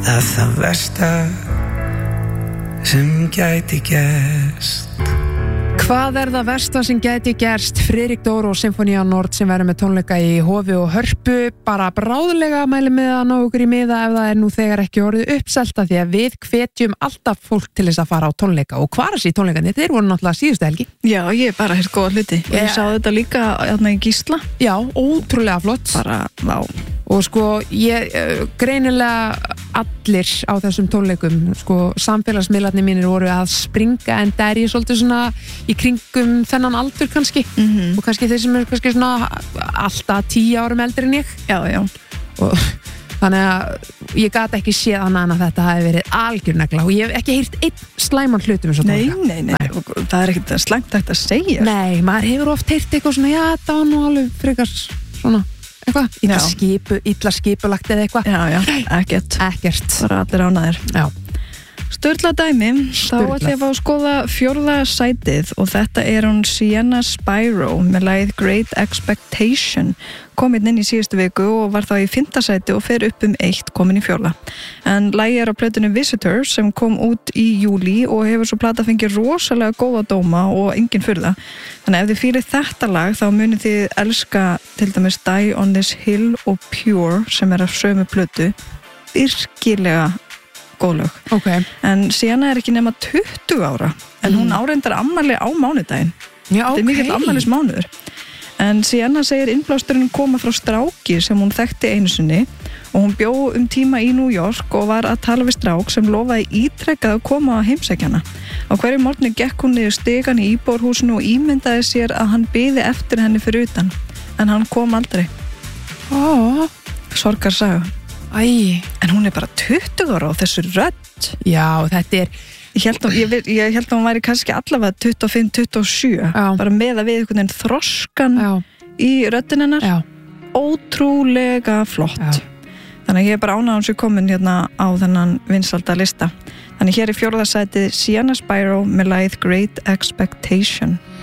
að það versta sem gæti gerst. Hvað það versta sem gæti gerst? Friðrik Dór og Sinfónía Nord sem verður með tónleika í Hofi og Hörpu, bara bráðlega mæli með að ná okkur í miða ef það nú þegar ekki orðið uppselta, því að við hvetjum alltaf fólk til þess að fara á tónleika. Og hvar sé tónleikarnir? Þeir voru náttúrulega síðustu helgi. Já, ég bara heyrt góða hluti. Ég sá þetta líka í Gísla. Já, ótrúlega flott. Bara, vá. Og sko, greinilega allir á þessum tónleikum, sko, samfélagsmiðlarnir mínir voru að springa, en það ég svolítið svona í kringum þennan aldur kannski, og kannski þeir sem kannski svona alltaf 10 árum eldri en ég. Já, já. Og þannig að ég gat ekki séð annað en að þetta hafi verið algjörnegla, og ég hef ekki heyrt einn slæman hlutum eins og tónleika. Nei. Það ekkert slæmt hægt að segja. Nei, maður hefur oft heyrt eitthvað svona, já, þetta var nú alveg frekar svona eitthvað, illa skipulagt eða eitthvað. Já, ekkert. Bara allir ánægðir. Já. Sturla dæmi, þá ætla ég að fá að skoða 4. sætið, og þetta hún Sienna Spyro með lagið Great Expectation, kominn inn í síðustu viku og var þá í 5. sæti og fer upp 1, komin í 4. En lagið á plötunni Visitor sem kom út í júlí og hefur svo plata fengið rosalega góða dóma og engin furða. Þannig ef þið fýlið þetta lag þá munið þið elska til dæmis Die on this Hill og Pure sem af sömu plötu, virkilega góð lög. Okay. En Sienna ekki nema 20 ára, en hún áreindar afmæli á mánudaginn. Já, þetta mikill afmælismánuður. En Sienna segir innblásturinn koma frá stráki sem hún þekkti einu sinni, og hún bjó tíma í New York og var að tala við strák sem lofaði ítrekkað að koma á heimsækjana. Á hverju morgni gekk hún niður stigann í íbúðarhúsinu og ímyndaði sér að hann biði eftir henni fyrir utan, en hann kom aldrei. Sorgarsaga. En hún bara 20 ára og þessu rödd. Já, þetta Ég held að hún væri kannski allavega 25-27, bara með að við einhvern veginn þroskan í röddin hennar. Ótrúlega flott. Þannig að ég bara ánægð hún sé komin hérna á þennan vinsælda lista. Þannig hér í 4. sætið Sienna Spyro með lagið Great Expectation.